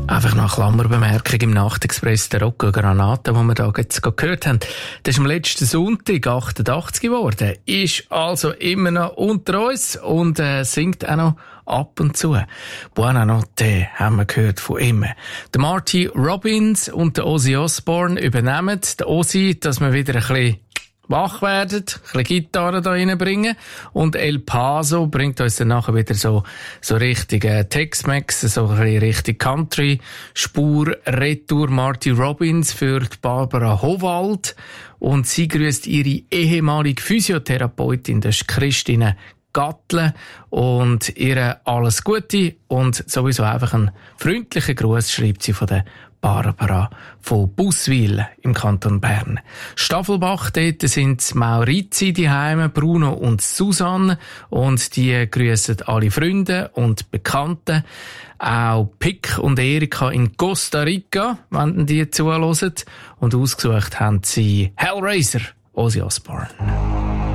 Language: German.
Einfach noch eine Klammerbemerkung im Nachtexpress der Rocco Granata, den wir da jetzt gehört haben. Das ist am letzten Sonntag 88 geworden, ist also immer noch unter uns und singt auch noch ab und zu. Buona Notte haben wir gehört von ihm. Der Marty Robbins und der Ozzy Osbourne übernehmen. Der Ozzy, dass wir wieder ein bisschen wach werden, ein bisschen Gitarre da reinbringen. Und El Paso bringt uns dann nachher wieder so richtig Tex-Mex, so ein bisschen richtig Country-Spur. Retour Marty Robbins für die Barbara Howald. Und sie grüßt ihre ehemalige Physiotherapeutin, das ist Christine Gattle, und ihr alles Gute und sowieso einfach einen freundlichen Gruß schreibt sie von der Barbara von Busswil im Kanton Bern. Staffelbach, dort sind Maurizi daheim, Bruno und Susanne, und die grüßen alle Freunde und Bekannte. Auch Pick und Erika in Costa Rica, wenn die zuhören. Und ausgesucht haben sie Hellraiser, Ozzy Osbourne.